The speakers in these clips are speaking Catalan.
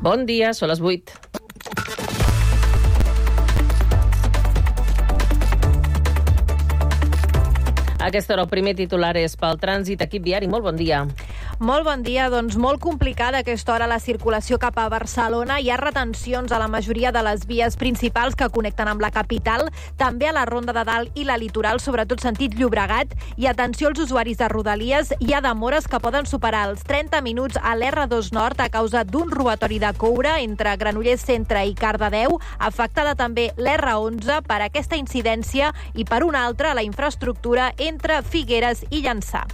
Bon dia, són les 8. A aquesta hora el primer titular és pel trànsit. Equip viari, molt bon dia. Molt bon dia, doncs molt complicada a aquesta hora la circulació cap a Barcelona. Hi ha retencions a la majoria de les vies principals que connecten amb la capital, també a la Ronda de Dalt i la Litoral, sobretot sentit Llobregat. I atenció als usuaris de Rodalies, hi ha demores que poden superar els 30 minuts a l'R2 Nord a causa d'un robatori de coure entre Granollers Centre i Cardedeu. Afectada també l'R11 per aquesta incidència i per una altra la infraestructura entre Figueres i Llançà.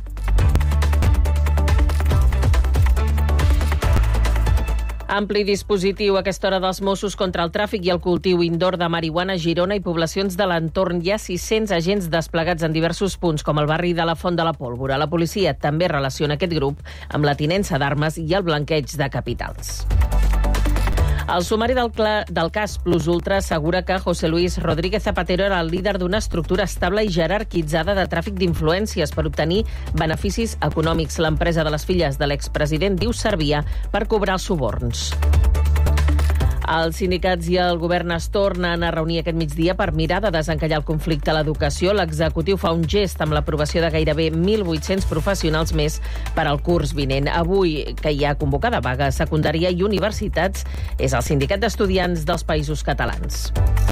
Ampli dispositiu a aquesta hora dels Mossos contra el tràfic i el cultiu indoor de marihuana a Girona i poblacions de l'entorn. Hi ha 600 agents desplegats en diversos punts, com el barri de la Font de la Pólvora. La policia també relaciona aquest grup amb la tinença d'armes i el blanqueig de capitals. El sumari del cas Plus Ultra assegura que José Luis Rodríguez Zapatero era el líder d'una estructura estable i jerarquitzada de tràfic d'influències per obtenir beneficis econòmics. L'empresa de les filles de l'expresident diu servia per cobrar els suborns. Els sindicats i el govern es tornen a reunir aquest migdia per mirar de desencallar el conflicte a l'educació. L'executiu fa un gest amb l'aprovació de gairebé 1.800 professionals més per al curs vinent. Avui, que hi ha convocada vaga a secundària i universitats, és el Sindicat d'Estudiants dels Països Catalans.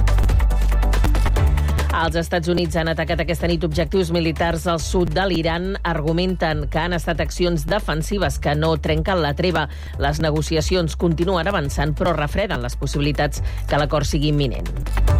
Els Estats Units han atacat aquesta nit objectius militars al sud de l'Iran. Argumenten que han estat accions defensives que no trenquen la treva. Les negociacions continuen avançant, però refreden les possibilitats que l'acord sigui imminent.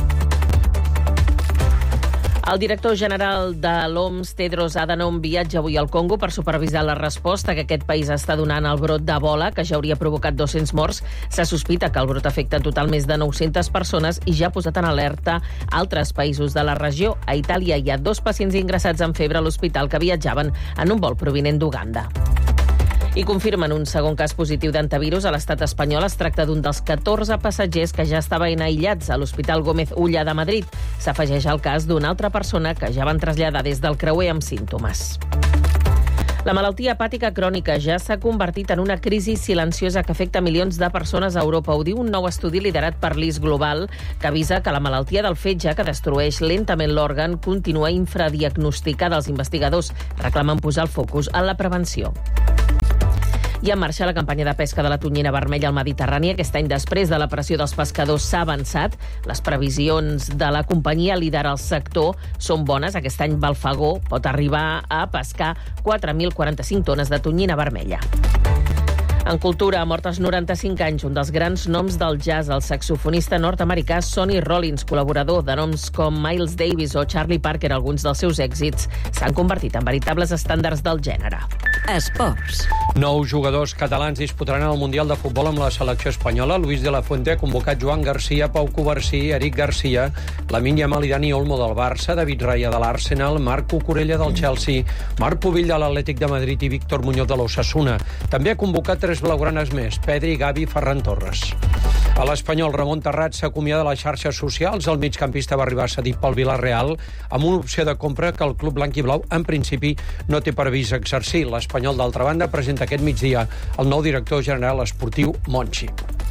El director general de l'OMS, Tedros Adhanom, viatja avui al Congo per supervisar la resposta que aquest país està donant al brot d'Ebola, que ja hauria provocat 200 morts. Se sospita que el brot afecta en total més de 900 persones i ja ha posat en alerta altres països de la regió. A Itàlia hi ha 2 pacients ingressats amb febre a l'hospital que viatjaven en un vol provinent d'Uganda. I confirmen un segon cas positiu d'antivirus a l'estat espanyol. Es tracta d'un dels 14 passatgers que ja estaven aïllats a l'Hospital Gómez Ulla de Madrid. S'afegeix al cas d'una altra persona que ja van traslladar des del creuer amb símptomes. La malaltia hepàtica crònica ja s'ha convertit en una crisi silenciosa que afecta milions de persones a Europa. Ho diu un nou estudi liderat per l'IS Global, que avisa que la malaltia del fetge, que destrueix lentament l'òrgan, continua infradiagnosticada. Els investigadors reclamen posar el focus en la prevenció. I en marxa la campanya de pesca de la tonyina vermella al Mediterrani. Aquest any, després de la pressió dels pescadors, s'ha avançat. Les previsions de la companyia líder al sector són bones. Aquest any Balfagó pot arribar a pescar 4.045 tones de tonyina vermella. En cultura, mort als 95 anys, un dels grans noms del jazz, el saxofonista nord-americà Sonny Rollins, col·laborador de noms com Miles Davis o Charlie Parker. Alguns dels seus èxits s'han convertit en veritables estàndards del gènere. Esports. 9 jugadors catalans disputaran el Mundial de Futbol amb la selecció espanyola. Luis de la Fuente ha convocat Joan Garcia, Pau Covarsí, Eric Garcia, Lamine Yamal i Dani Olmo del Barça, David Raya de l'Arsenal, Marc Cucurella del Chelsea, Marc Pubill de l'Atlètic de Madrid i Víctor Muñoz de l'Osasuna. També ha convocat 3 blaugranes més, Pedri, Gavi i Ferran Torres. A l'Espanyol, Ramon Terrat s'acomiada de les xarxes socials. El migcampista va arribar cedit pel Villarreal amb una opció de compra que el club blanc i blau en principi no té previst exercir. L'Espanyol, d'altra banda, presenta aquest migdia el nou director general esportiu Monchi.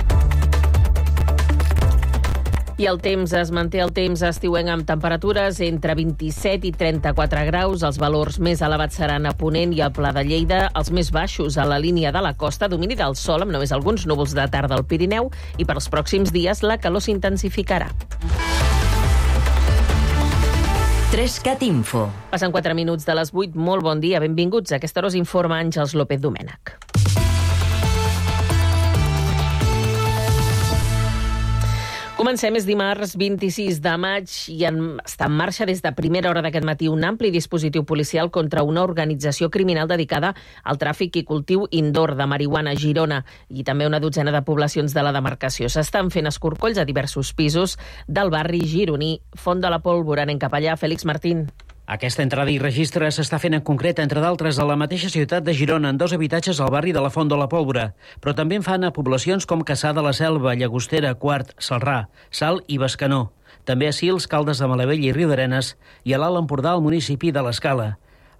I el temps es manté el temps estiuenc amb temperatures entre 27 i 34 graus. Els valors més elevats seran a Ponent i al Pla de Lleida, els més baixos a la línia de la costa, domini del sol amb només alguns núvols de tarda al Pirineu, i per als pròxims dies la calor s'intensificarà. 3CAT Info. Passen 4 minuts de les 8. Molt bon dia, benvinguts. A aquesta hora us informa Àngels López Domènech. Comencem, és dimarts 26 de maig i està en marxa des de primera hora d'aquest matí un ampli dispositiu policial contra una organització criminal dedicada al tràfic i cultiu indoor de marihuana a Girona i també una dotzena de poblacions de la demarcació. S'estan fent escorcolls a diversos pisos del barri gironí Font de la Pólvora. Anem cap allà, Fèlix Martín. Aquesta entrada i registre s'està fent en concret, entre d'altres, a la mateixa ciutat de Girona, en 2 habitatges al barri de la Font de la Pólvora. Però també en fan a poblacions com Cassà de la Selva, Llagostera, Quart, Celrà, Salt i Bescanó. També a Sils, Caldes de Malavella i Riudarenes, i a l'Alt Empordà, al municipi de l'Escala.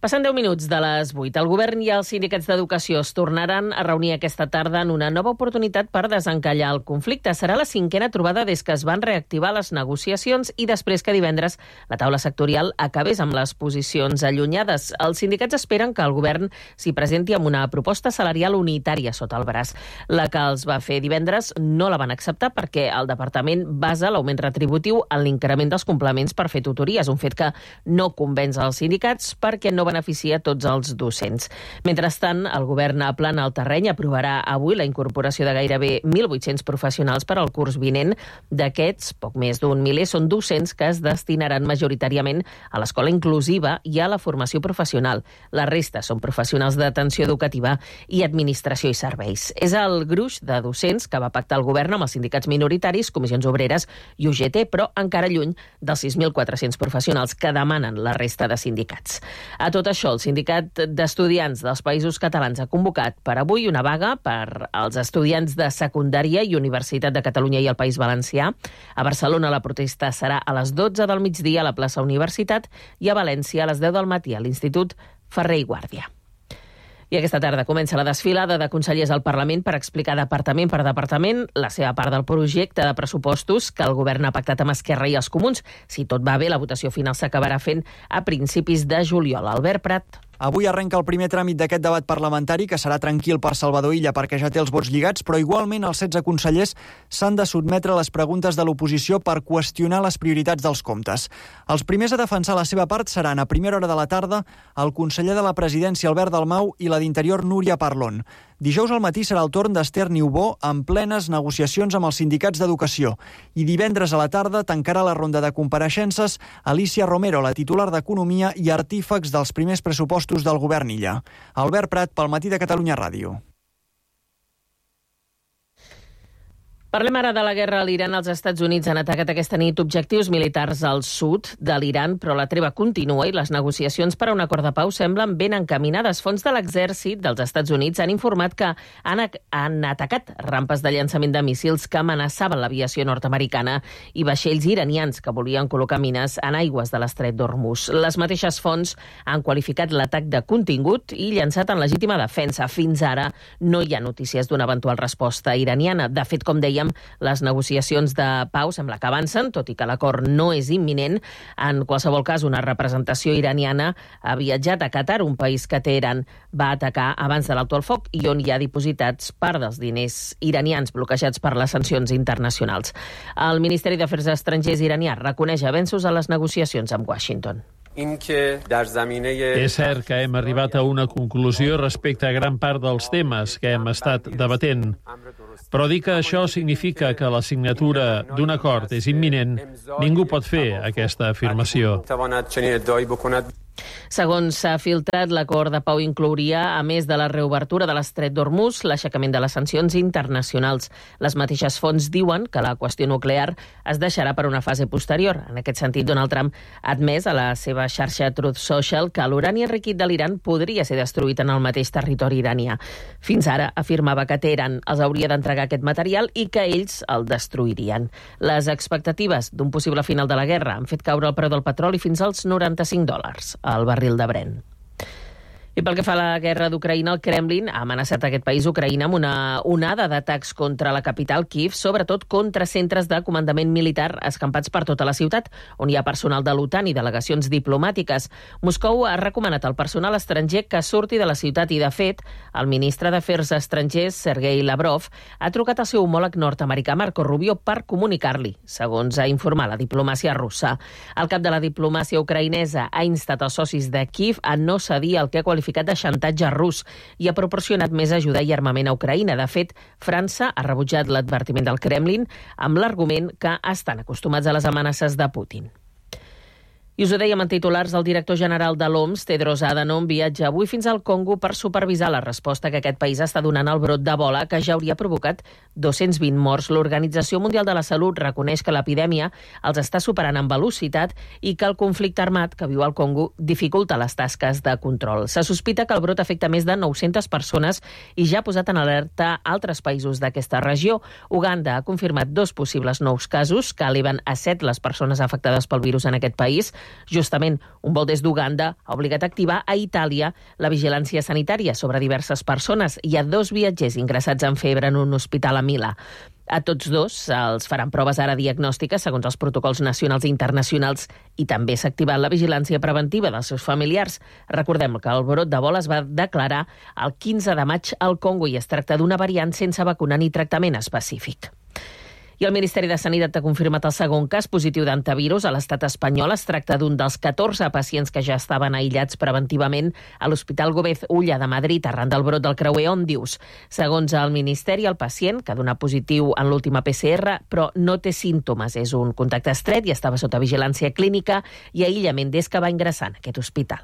Passant 10 minuts de les 8, el govern i els sindicats d'educació es tornaran a reunir aquesta tarda en una nova oportunitat per desencallar el conflicte. Serà la 5a trobada des que es van reactivar les negociacions i després que divendres la taula sectorial acabés amb les posicions allunyades. Els sindicats esperen que el govern s'hi presenti amb una proposta salarial unitària sota el braç. La que els va fer divendres no la van acceptar perquè el departament basa l'augment retributiu en l'increment dels complements per fer tutories, un fet que no convenç als sindicats perquè no beneficia tots els docents. Mentrestant, el govern aplana el terreny, aprovarà avui la incorporació de gairebé 1.800 professionals per al curs vinent. D'aquests, poc més d'un miler són docents que es destinaran majoritàriament a l'escola inclusiva i a la formació professional. La resta són professionals d'atenció educativa i administració i serveis. És el gruix de docents que va pactar el govern amb els sindicats minoritaris, Comissions Obreres i UGT, però encara lluny dels 6.400 professionals que demanen la resta de sindicats. A tot això, el Sindicat d'Estudiants dels Països Catalans ha convocat per avui una vaga per als estudiants de secundària i Universitat de Catalunya i el País Valencià. A Barcelona la protesta serà a les 12 del migdia a la plaça Universitat i a València a les 10 del matí a l'Institut Ferrer i Guàrdia. I aquesta tarda comença la desfilada de consellers al Parlament per explicar departament per departament la seva part del projecte de pressupostos que el govern ha pactat amb Esquerra i els Comuns. Si tot va bé, la votació final s'acabarà fent a principis de juliol. Albert Prat. Avui arrenca el primer tràmit d'aquest debat parlamentari, que serà tranquil per Salvador Illa perquè ja té els vots lligats, però igualment els 16 consellers s'han de sotmetre a les preguntes de l'oposició per qüestionar les prioritats dels comptes. Els primers a defensar la seva part seran a primera hora de la tarda el conseller de la Presidència Albert Dalmau i la d'Interior Núria Parlon. Dijous al matí serà el torn d'Esther Niubó en plenes negociacions amb els sindicats d'educació i divendres a la tarda tancarà la ronda de compareixences Alicia Romero, la titular d'Economia i artífex dels primers pressupostos del govern Illa. Albert Prat, pel Matí de Catalunya Ràdio. Parlem ara de la guerra a l'Iran. Els Estats Units han atacat aquesta nit objectius militars al sud de l'Iran, però la treva continua i les negociacions per a un acord de pau semblen ben encaminades. Fonts de l'exèrcit dels Estats Units han informat que han atacat rampes de llançament de míssils que amenaçaven l'aviació nord-americana i vaixells iranians que volien col·locar mines en aigües de l'estret d'Hormuz. Les mateixes fonts han qualificat l'atac de contingut i llançat en legítima defensa. Fins ara no hi ha notícies d'una eventual resposta iraniana. De fet, com deia, les negociacions de pau sembla que avancen, tot i que l'acord no és imminent. En qualsevol cas, una representació iraniana ha viatjat a Qatar, un país que Teheran va atacar abans de l'alto al foc i on hi ha dipositats part dels diners iranians bloquejats per les sancions internacionals. El Ministeri d'Afers Estrangers iranià reconeix avenços a les negociacions amb Washington. És cert que hem arribat a una conclusió respecte a gran part dels temes que hem estat debatent. Però dir que això significa que la signatura d'un acord és imminent, ningú pot fer aquesta afirmació. Segons s'ha filtrat, l'acord de pau inclouria, a més de la reobertura de l'estret d'Hormuz, l'aixecament de les sancions internacionals. Les mateixes fonts diuen que la qüestió nuclear es deixarà per una fase posterior. En aquest sentit, Donald Trump ha admès a la seva xarxa Truth Social que l'urani enriquit de l'Iran podria ser destruït en el mateix territori iranià. Fins ara afirmava que Teheran els hauria d'entregar aquest material i que ells el destruirien. Les expectatives d'un possible final de la guerra han fet caure el preu del petroli fins als $95 al barril de Brent. I pel que fa a la guerra d'Ucraïna, el Kremlin ha amenaçat aquest país, Ucraïna, amb una onada d'atacs contra la capital, Kyiv, sobretot contra centres de comandament militar escampats per tota la ciutat, on hi ha personal de l'OTAN i delegacions diplomàtiques. Moscou ha recomanat al personal estranger que surti de la ciutat i, de fet, el ministre d'Afers Estrangers, Sergei Lavrov, ha trucat al seu homòleg nord-americà, Marco Rubio, per comunicar-li, segons ha informat la diplomàcia russa. El cap de la diplomàcia ucraïnesa ha instat els socis de Kyiv a no cedir el que ha qualificat de xantatge rus i ha proporcionat més ajuda i armament a Ucraïna. De fet, França ha rebutjat l'advertiment del Kremlin amb l'argument que estan acostumats a les amenaces de Putin. I us ho dèiem en titulars, el director general de l'OMS, Tedros Adhanom, viatja avui fins al Congo per supervisar la resposta que aquest país està donant al brot d'Ebola, que ja hauria provocat 220 morts. L'Organització Mundial de la Salut reconeix que l'epidèmia els està superant amb velocitat i que el conflicte armat que viu al Congo dificulta les tasques de control. Se sospita que el brot afecta més de 900 persones i ja ha posat en alerta altres països d'aquesta regió. Uganda ha confirmat 2 possibles nous casos que eleven a 7 les persones afectades pel virus en aquest país. Justament, un vol des d'Uganda ha obligat a activar a Itàlia la vigilància sanitària sobre diverses persones. Hi ha 2 viatgers ingressats amb febre en un hospital a Milà. A tots 2 se'ls faran proves ara diagnòstiques segons els protocols nacionals i internacionals i també s'ha activat la vigilància preventiva dels seus familiars. Recordem que el brot d'Ebola es va declarar el 15 de maig al Congo i es tracta d'una variant sense vacuna ni tractament específic. I el Ministeri de Sanitat ha confirmat el segon cas positiu d'antivirus a l'estat espanyol. Es tracta d'un dels 14 pacients que ja estaven aïllats preventivament a l'Hospital Gómez Ulla de Madrid arran del brot del creuer Òndius. Segons el Ministeri, el pacient, que ha donat positiu en l'última PCR, però no té símptomes, és un contacte estret i estava sota vigilància clínica i aïllament des que va ingressar en aquest hospital.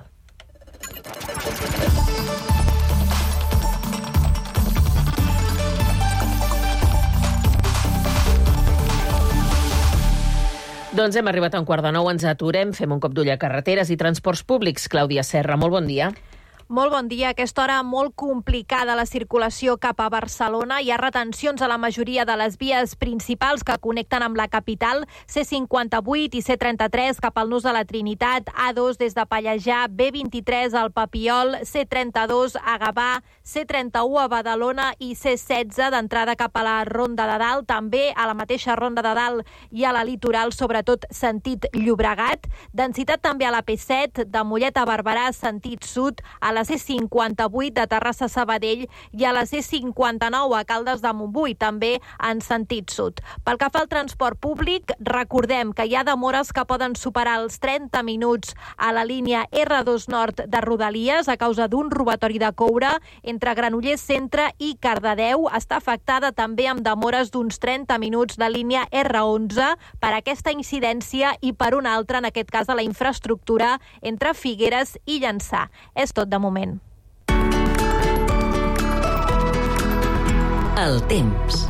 Doncs hem arribat a 8:45, ens aturem, fem un cop d'ull a carreteres i transports públics. Clàudia Serra, molt bon dia. Molt bon dia. A aquesta hora molt complicada la circulació cap a Barcelona. Hi ha retencions a la majoria de les vies principals que connecten amb la capital. C58 i C33 cap al Nus de la Trinitat, A2 des de Pallejà, B23 al Papiol, C32 a Gavà, C31 a Badalona i C16 d'entrada cap a la Ronda de Dalt. També a la mateixa Ronda de Dalt i a la Litoral, sobretot sentit Llobregat. Densitat també a la P7, de Mollet a Barberà, sentit sud, a la C58 de Terrassa a Sabadell i a la C59 a Caldes de Montbui, també en sentit sud. Pel que fa al transport públic, recordem que hi ha demores que poden superar els 30 minuts a la línia R2 Nord de Rodalies a causa d'un robatori de coure entre Granollers Centre i Cardedeu. Està afectada també amb demores d'uns 30 minuts de línia R11 per aquesta incidència i per una altra, en aquest cas, a la infraestructura entre Figueres i Llançà. És tot de moment. El temps.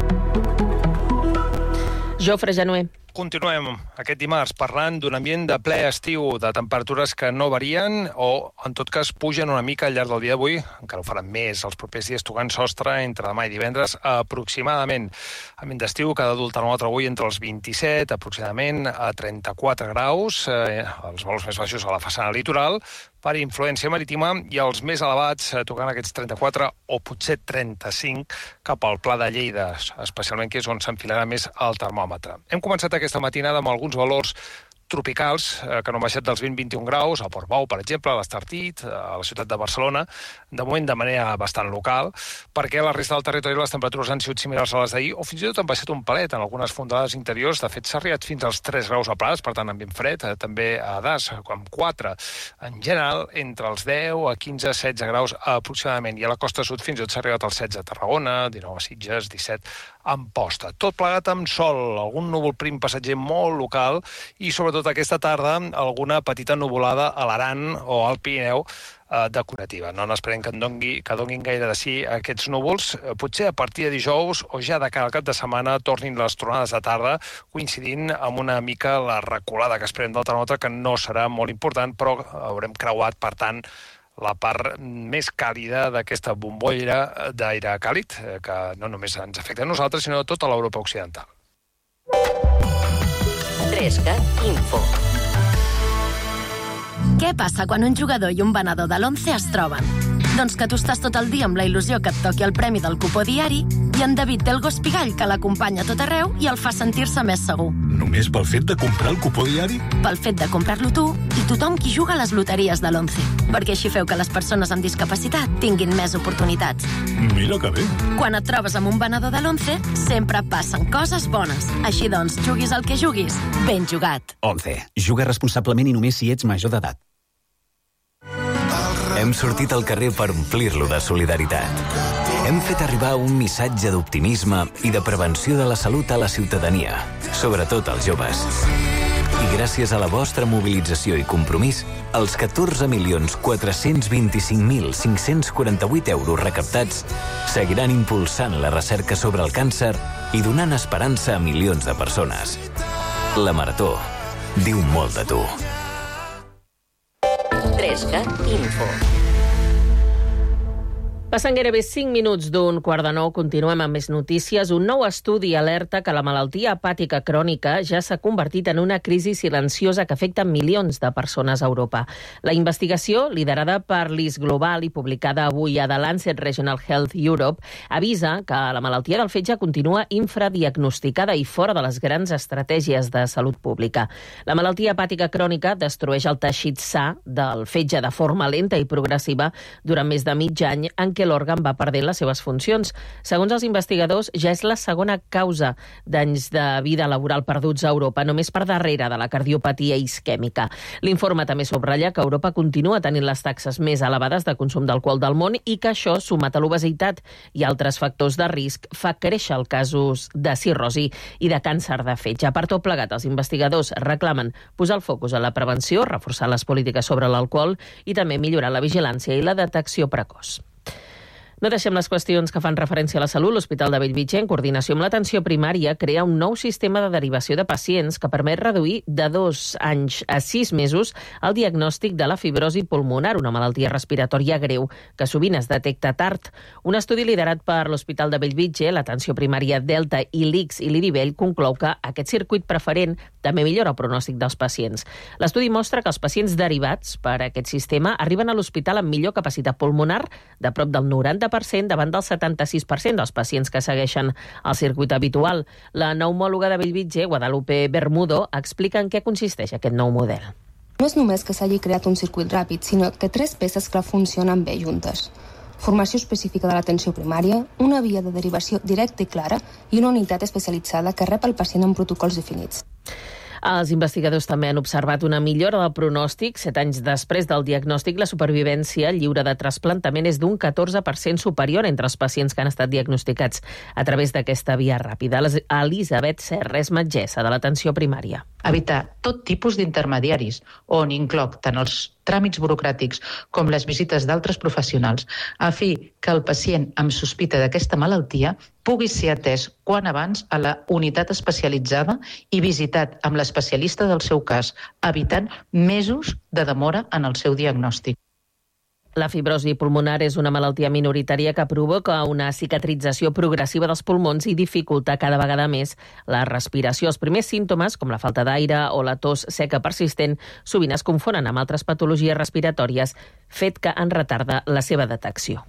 Jofre Januer. Continuem aquest dimarts parlant d'un ambient de ple estiu, de temperatures que no varien o, en tot cas, pugen una mica al llarg del dia d'avui. Encara ho faran més els propers dies, tocant sostre entre demà i divendres aproximadament. Ambient d'estiu que ha d'adult el termòmetre avui entre els 27, aproximadament a 34 graus, els valors més baixos a la façana litoral, per influència marítima, i els més elevats tocant aquests 34 o potser 35 cap al Pla de Lleida, especialment que és on s'enfilarà més el termòmetre. Hem començat aquesta matinada amb alguns valors tropicals que no han baixat dels 20-21 graus, a Portbou, per exemple, a l'Estartit, a la ciutat de Barcelona, de moment de manera bastant local, perquè a la resta del territori les temperatures han sigut similars a les d'ahir, o fins i tot han baixat un palet en algunes fondades interiors. De fet, s'ha arribat fins als 3 graus a Prades, per tant, ambient fred, també a Das, amb 4. En general, entre els 10 a 15, 16 graus aproximadament, i a la costa sud fins i tot s'ha arribat als 16 a Tarragona, 19 a Sitges, 17 a Amposta. Tot plegat amb sol, algun núvol prim passatger molt local i, sobretot, aquesta tarda, alguna petita nuvolada a l'Aran o al Pirineu decorativa. No n'esperem que donin gaire de sí aquests núvols. Potser a partir de dijous o ja de cara al cap de setmana tornin les tronades de tarda, coincidint amb una mica la reculada que esperem del termòmetre, que no serà molt important, però haurem creuat, per tant, la part més càlida d'aquesta bombolla d'aire càlid, que no només ens afecta a nosaltres, sinó a tota l'Europa occidental. 3CAT Info. Què passa quan un jugador i un venedor de l'11 es troben? Doncs que tu estàs tot el dia amb la il·lusió que et toqui el premi del cupó diari i en David té el gos pigall que l'acompanya a tot arreu i el fa sentir-se més segur. Només pel fet de comprar el cupó diari? Pel fet de comprar-lo tu i tothom qui juga a les loteries de l'11. Perquè així feu que les persones amb discapacitat tinguin més oportunitats. Mira que bé. Quan et trobes amb un venedor de l'11, sempre passen coses bones. Així doncs, juguis el que juguis, ben jugat. 11. Juga responsablement i només si ets major d'edat. Hem sortit al carrer per omplir-lo de solidaritat. Hem fet arribar un missatge d'optimisme i de prevenció de la salut a la ciutadania, sobretot als joves. I gràcies a la vostra mobilització i compromís, els 14.425.548 euros recaptats seguiran impulsant la recerca sobre el càncer i donant esperança a milions de persones. La Marató diu molt de tu. 3CAT Info. Passen gairebé 5 minuts d'1:15. Continuem amb més notícies. Un nou estudi alerta que la malaltia hepàtica crònica ja s'ha convertit en una crisi silenciosa que afecta milions de persones a Europa. La investigació, liderada per l'IS Global i publicada avui a The Lancet Regional Health Europe, avisa que la malaltia del fetge continua infradiagnosticada i fora de les grans estratègies de salut pública. La malaltia hepàtica crònica destrueix el teixit sa del fetge de forma lenta i progressiva durant més de mig any, en què l'òrgan va perdent les seves funcions. Segons els investigadors, ja és la segona causa d'anys de vida laboral perduts a Europa, només per darrere de la cardiopatia isquèmica. L'informe també subratlla que Europa continua tenint les taxes més elevades de consum d'alcohol del món i que això, sumat a l'obesitat i altres factors de risc, fa créixer els casos de cirrosi i de càncer de fetge. Per tot plegat, els investigadors reclamen posar el focus en la prevenció, reforçar les polítiques sobre l'alcohol i també millorar la vigilància i la detecció precoç. No deixem les qüestions que fan referència a la salut. L'Hospital de Bellvitge, en coordinació amb l'atenció primària, crea un nou sistema de derivació de pacients que permet reduir de 2 anys a 6 mesos el diagnòstic de la fibrosi pulmonar, una malaltia respiratòria greu que sovint es detecta tard. Un estudi liderat per l'Hospital de Bellvitge, l'atenció primària Delta i l'ICS i l'Iribell conclou que aquest circuit preferent també millora el pronòstic dels pacients. L'estudi mostra que els pacients derivats per aquest sistema arriben a l'hospital amb millor capacitat pulmonar, de prop del 90% davant del 76% dels pacients que segueixen el circuit habitual. La pneumòloga de Bellvitge, Guadalupe Bermudo, explica en què consisteix aquest nou model. No és només que s'hagi creat un circuit ràpid, sinó que 3 peces que funcionen bé juntes. Formació específica de l'atenció primària, una via de derivació directa i clara i una unitat especialitzada que rep el pacient en protocols definits. Els investigadors també han observat una millora del pronòstic. 7 anys després del diagnòstic, la supervivència lliure de trasplantament és d'un 14% superior entre els pacients que han estat diagnosticats a través d'aquesta via ràpida. Elisabet Serra és metgessa de l'atenció primària. Evitar tot tipus d'intermediaris, on incloc tant els tràmits burocràtics com les visites d'altres professionals, a fi que el pacient amb sospita d'aquesta malaltia pugui ser atès quan abans a la unitat especialitzada i visitat amb l'especialista del seu cas, evitant mesos de demora en el seu diagnòstic. La fibrosi pulmonar és una malaltia minoritària que provoca una cicatrització progressiva dels pulmons i dificulta cada vegada més la respiració. Els primers símptomes, com la falta d'aire o la tos seca persistent, sovint es confonen amb altres patologies respiratòries, fet que en retarda la seva detecció.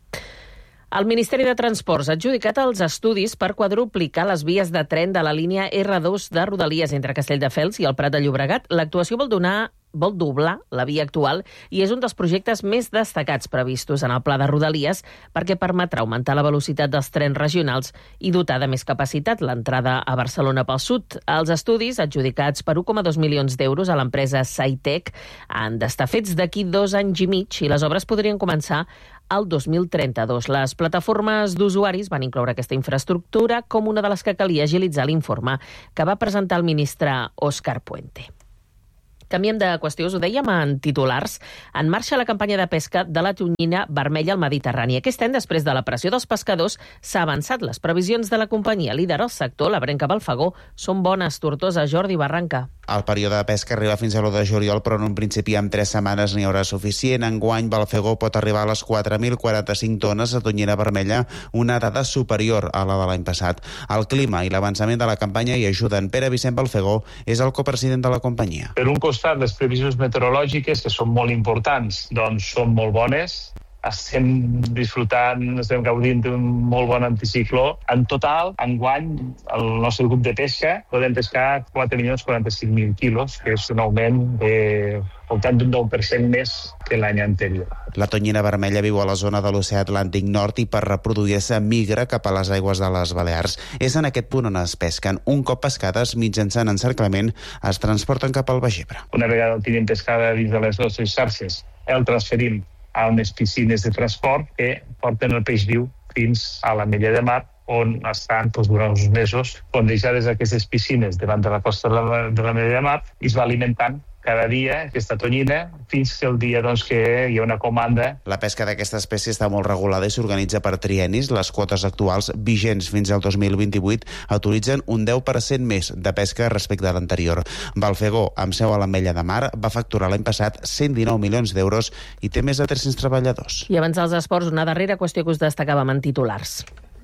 El Ministeri de Transports ha adjudicat els estudis per quadruplicar les vies de tren de la línia R2 de Rodalies entre Castelldefels i el Prat de Llobregat. L'actuació vol doblar la via actual i és un dels projectes més destacats previstos en el Pla de Rodalies perquè permetrà augmentar la velocitat dels trens regionals i dotar de més capacitat l'entrada a Barcelona pel sud. Els estudis, adjudicats per 1,2 milions d'euros a l'empresa Saitec, han d'estar fets d'aquí 2 anys i mig i les obres podrien començar al 2032. Les plataformes d'usuaris van incloure aquesta infraestructura com una de les que calia agilitzar l'informe que va presentar el ministre Òscar Puente. Canviem de qüestió, us ho dèiem en titulars. En marxa la campanya de pesca de la tonyina vermella al Mediterrani. Aquest any, després de la pressió dels pescadors, s'ha avançat. Les previsions de la companyia líder al sector, la Brenca Balfagó, són bones. Tortosa, Jordi Barranca. El període de pesca arriba fins a l'1 de juliol, però en un principi amb 3 setmanes n'hi haurà suficient. Enguany, Balfagó pot arribar a les 4.045 tones de tonyina vermella, una dada superior a la de l'any passat. El clima i l'avançament de la campanya hi ajuden. Pere Vicent Balfagó és el copresident de la companyia. Per un costat, les previsions meteorològiques, que són molt importants, doncs són molt bones. Estem gaudint d'un molt bon anticicló. En total, enguany, el nostre grup de pesca podem pescar 4.045.000 quilos, que és un augment de voltant d'un 9% més que l'any anterior. La tonyina vermella viu a la zona de l'oceà Atlàntic Nord i per reproduir-se migra cap a les aigües de les Balears. És en aquest punt on es pesquen. Un cop pescades, mitjançant encerclament, es transporten cap al Baix Ebre. Una vegada el tenim pescada dins de les nostres xarxes, el transferim a unes piscines de transport que porten el peix viu fins a la Mella de Mar, on estan durant uns mesos, on deixades aquestes piscines davant de la costa de la Mella de Mar, i es va alimentant cada dia aquesta tonyina fins el dia que hi ha una comanda. La pesca d'aquesta espècie està molt regulada i s'organitza per triennis. Les quotes actuals vigents fins al 2028 autoritzen un 10% més de pesca respecte a l'anterior. Balfegó, amb seu a l'Ametlla de Mar, va facturar l'any passat 119 milions d'euros i té més de 300 treballadors. I abans dels esports, una darrera qüestió que us destacàvem en titulars.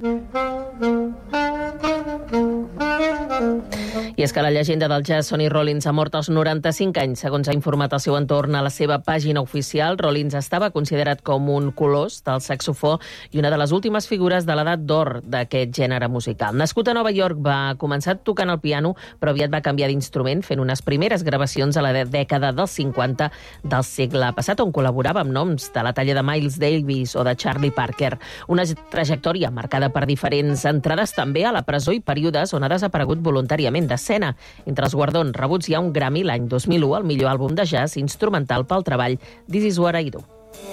I és que la llegenda del jazz Sonny Rollins ha mort als 95 anys. Segons ha informat el seu entorn a la seva pàgina oficial, Rollins estava considerat com un colós del saxofó i una de les últimes figures de l'edat d'or d'aquest gènere musical. Nascut a Nova York, va començar tocant el piano, però aviat va canviar d'instrument, fent unes primeres gravacions a la dècada dels 50 del segle passat, on col·laborava amb noms de la talla de Miles Davis o de Charlie Parker. Una trajectòria marcada per diferents entrades també a la presó i períodes on ha desaparegut voluntàriament d'escena. Entre els guardons rebuts hi ha un Grammy l'any 2001 al millor àlbum de jazz instrumental pel treball This Is What I Do.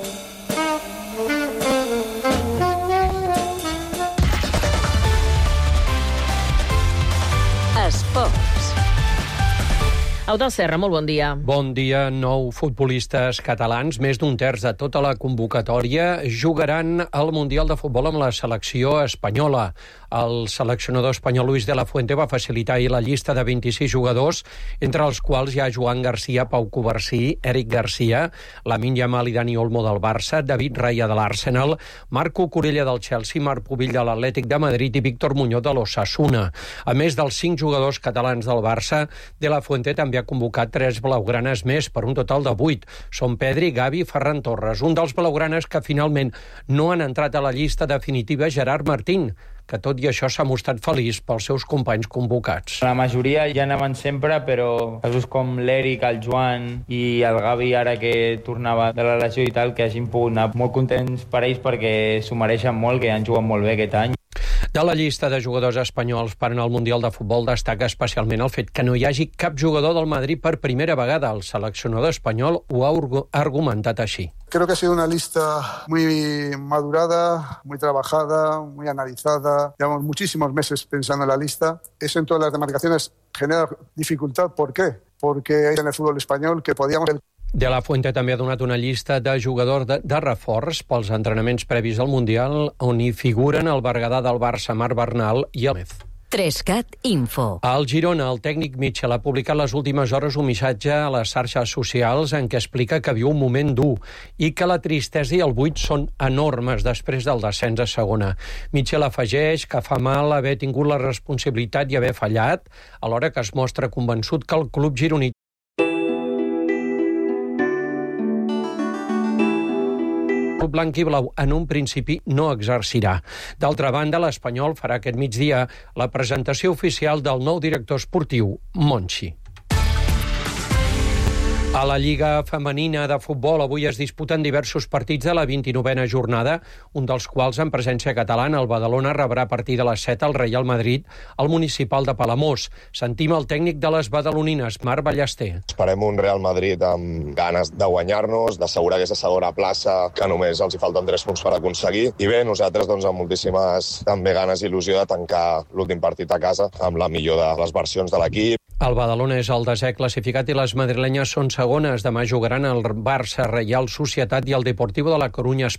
Esports. Eudald Serra, molt bon dia. Bon dia. 9 futbolistes catalans, més d'un terç de tota la convocatòria, jugaran al Mundial de Futbol amb la selecció espanyola. El seleccionador espanyol Luis de la Fuente va facilitar ahir la llista de 26 jugadors, entre els quals hi ha Joan Garcia, Pau Covarsí, Eric Garcia, Lamine Yamal i Dani Olmo del Barça, David Raya de l'Arsenal, Marco Corella del Chelsea, Marc Pubill de l'Atlètic de Madrid i Víctor Muñoz de l'Osasuna. A més dels 5 jugadors catalans del Barça, de la Fuente també ha convocat 3 blaugranes més, per un total de 8. Són Pedri, Gavi i Ferran Torres. Un dels blaugranes que finalment no han entrat a la llista definitiva, Gerard Martín, que tot i això s'ha mostrat feliç pels seus companys convocats. La majoria ja anaven sempre, però casos com l'Eric, el Joan i el Gavi, ara que tornava de la lesió i tal, que hagin pogut anar molt contents per ells perquè s'ho mereixen molt, que han jugat molt bé aquest any. De la llista de jugadors espanyols per anar al Mundial de Futbol destaca especialment el fet que no hi hagi cap jugador del Madrid per primera vegada. El seleccionador espanyol ho ha argumentat així. Creo que ha sido una lista muy madurada, muy trabajada, muy analizada. Llevamos muchísimos meses pensando en la lista. Eso en todas las demarcaciones genera dificultad. ¿Por qué? Porque hay en el fútbol español que podíamos... De la Fuente també ha donat una llista de jugadors de reforç pels entrenaments previs al Mundial, on hi figuren el Berguedà del Barça, Marc Bernal i el Mez. 3CAT Info. Al Girona, el tècnic Mitchell ha publicat les últimes hores un missatge a les xarxes socials en què explica que viu un moment dur i que la tristesa i el buit són enormes després del descens a segona. Mitchell afegeix que fa mal haver tingut la responsabilitat i haver fallat, alhora que es mostra convençut que el club gironí el blanc i blau en un principi no exercirà. D'altra banda, l'Espanyol farà aquest migdia la presentació oficial del nou director esportiu, Monchi. A la Lliga Femenina de Futbol avui es disputen diversos partits de la 29a jornada, un dels quals en presència catalana. El Badalona rebrà a partir de les 7 al Real Madrid, al Municipal de Palamós. Sentim el tècnic de les badalonines, Marc Ballester. Esperem un Real Madrid amb ganes de guanyar-nos, d'assegurar aquesta segona plaça, que només els hi falten 3 punts per aconseguir. I bé, nosaltres amb moltíssimes també ganes i il·lusió de tancar l'últim partit a casa amb la millor de les versions de l'equip. El Badalona és el 10è classificat i les madrilenyes són segones. Demà jugaran el Barça, Reial Societat i el Deportivo de la Corunya.